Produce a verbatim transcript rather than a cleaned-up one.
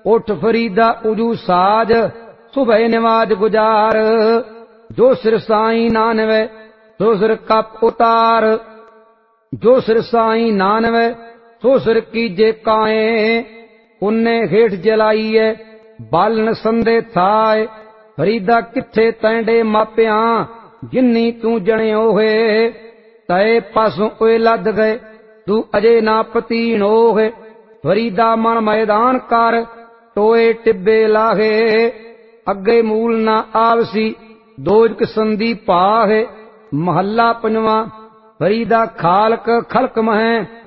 उठ फरीदा उजू साज सुबह नमाज गुजार। जो सिर साईं नानवे सो सिर कप उतार। जो सिर साईं नानवे सो सिर कीजे काए। उन्ने हेठ जलाईए बालन संदे थाए। फरीदा किथे तैंडे मापिया जिन्नी तू जणियो है। तय पासों ओए लद गए तू अजे ना पतीन होए। फरीदा मन मैदान कर टोए टिब्बे लाहे। अगे मूल ना आवसी दोजक संदी पाहे। महला पंजवा फरीदा खालक खलक महें